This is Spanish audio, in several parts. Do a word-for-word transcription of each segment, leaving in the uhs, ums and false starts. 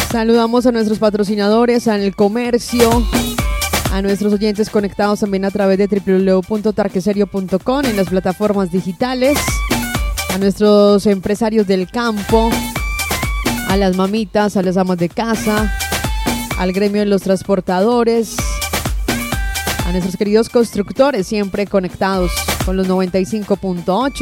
Saludamos a nuestros patrocinadores, al comercio, a nuestros oyentes conectados también a través de doble u doble u doble u punto tarqueserio punto com en las plataformas digitales, a nuestros empresarios del campo, a las mamitas, a las amas de casa, al gremio de los transportadores, a nuestros queridos constructores siempre conectados con los noventa y cinco punto ocho.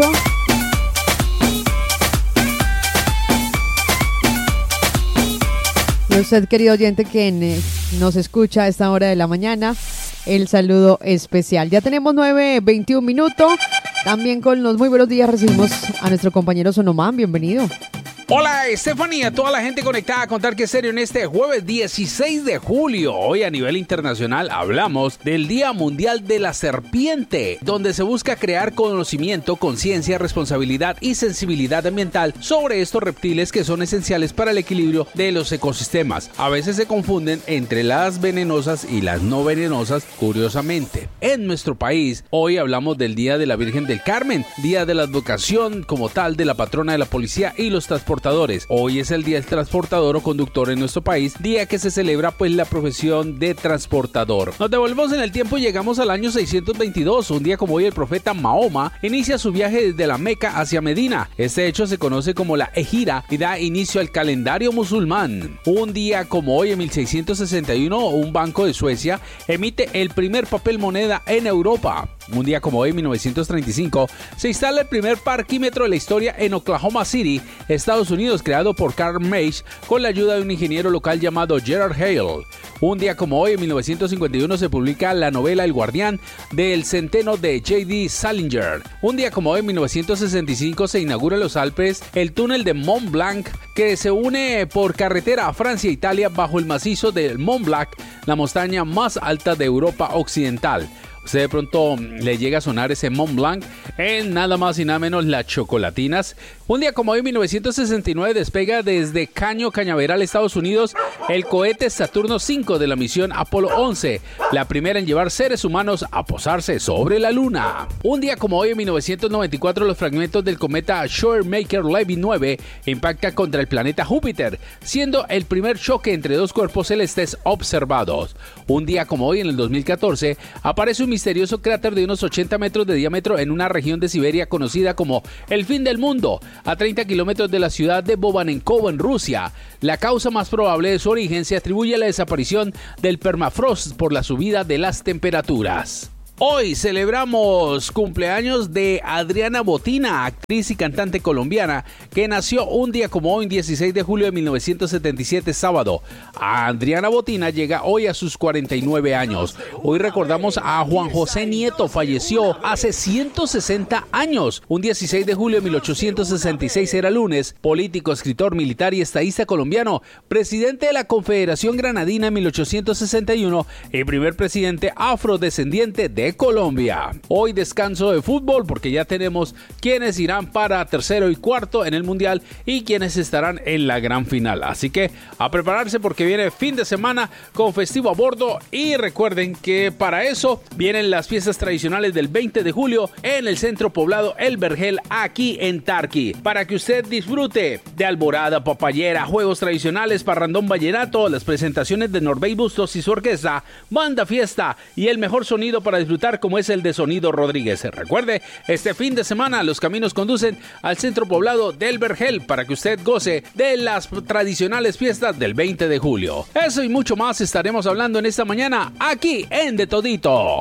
Y a usted, querido oyente, que nos escucha a esta hora de la mañana, el saludo especial. Ya tenemos nueve veintiún minutos. También con los muy buenos días recibimos a nuestro compañero Sonomán. Bienvenido. Hola, Estefanía, toda la gente conectada con Tarque Serio en este jueves dieciséis de julio. Hoy a nivel internacional hablamos del Día Mundial de la Serpiente, donde se busca crear conocimiento, conciencia, responsabilidad y sensibilidad ambiental sobre estos reptiles que son esenciales para el equilibrio de los ecosistemas. A veces se confunden entre las venenosas y las no venenosas, curiosamente. En nuestro país, hoy hablamos del Día de la Virgen del Carmen, Día de la Advocación como tal de la patrona de la policía y los transportadores. Hoy es el Día del Transportador o Conductor en nuestro país, día que se celebra pues la profesión de transportador. Nos devolvemos en el tiempo y llegamos al año seiscientos veintidós. Un día como hoy el profeta Mahoma inicia su viaje desde la Meca hacia Medina. Este hecho se conoce como la Ejira y da inicio al calendario musulmán. Un día como hoy en mil seiscientos sesenta y uno, un banco de Suecia emite el primer papel moneda en Europa. Un día como hoy, en mil novecientos treinta y cinco, se instala el primer parquímetro de la historia en Oklahoma City, Estados Unidos, creado por Carl Mage con la ayuda de un ingeniero local llamado Gerard Hale. Un día como hoy, en mil novecientos cincuenta y uno, se publica la novela El Guardián del Centeno de J D Salinger. Un día como hoy, en mil novecientos sesenta y cinco, se inaugura en los Alpes el túnel de Mont Blanc, que se une por carretera a Francia e Italia bajo el macizo del Mont Blanc, la montaña más alta de Europa Occidental. Usted de pronto le llega a sonar ese Mont Blanc en nada más y nada menos las chocolatinas. Un día como hoy, en mil novecientos sesenta y nueve, despega desde Caño Cañaveral, Estados Unidos, el cohete Saturno cinco de la misión Apolo once, la primera en llevar seres humanos a posarse sobre la Luna. Un día como hoy, en mil novecientos noventa y cuatro, los fragmentos del cometa Shoemaker-Levy nueve impactan contra el planeta Júpiter, siendo el primer choque entre dos cuerpos celestes observados. Un día como hoy, en el dos mil catorce, aparece un misterioso cráter de unos ochenta metros de diámetro en una región de Siberia conocida como el fin del mundo, a treinta kilómetros de la ciudad de Bobanenkovo en Rusia. La causa más probable de su origen se atribuye a la desaparición del permafrost por la subida de las temperaturas. Hoy celebramos cumpleaños de Adriana Botina, actriz y cantante colombiana, que nació un día como hoy, dieciséis de julio de mil novecientos setenta y siete, sábado. Adriana Botina llega hoy a sus cuarenta y nueve años. Hoy recordamos a Juan José Nieto, falleció hace ciento sesenta años. Un dieciséis de julio de mil ochocientos sesenta y seis era lunes, político, escritor, militar y estadista colombiano, presidente de la Confederación Granadina en mil ochocientos sesenta y uno y primer presidente afrodescendiente de Colombia. Hoy descanso de fútbol porque ya tenemos quienes irán para tercero y cuarto en el mundial y quienes estarán en la gran final. Así que a prepararse porque viene fin de semana con festivo a bordo y recuerden que para eso vienen las fiestas tradicionales del veinte de julio en el centro poblado El Vergel aquí en Tarqui, para que usted disfrute de alborada, papayera, juegos tradicionales, parrandón vallenato, las presentaciones de Norbey Bustos y su orquesta, banda fiesta y el mejor sonido para disfrutar como es el de Sonido Rodríguez. Recuerde, este fin de semana los caminos conducen al centro poblado del Vergel para que usted goce de las tradicionales fiestas del veinte de julio. Eso y mucho más estaremos hablando en esta mañana aquí en De Todito.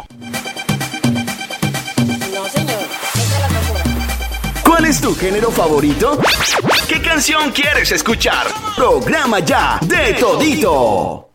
No, señor. Esa es la locura. ¿Cuál es tu género favorito? ¿Qué canción quieres escuchar? Programa ya De Todito.